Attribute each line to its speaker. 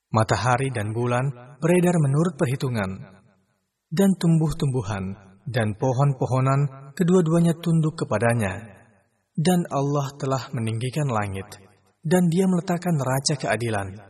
Speaker 1: Matahari dan bulan beredar menurut perhitungan. Dan tumbuh-tumbuhan dan pohon-pohonan kedua-duanya tunduk kepadanya. Dan Allah telah meninggikan langit, dan Dia meletakkan neraca keadilan.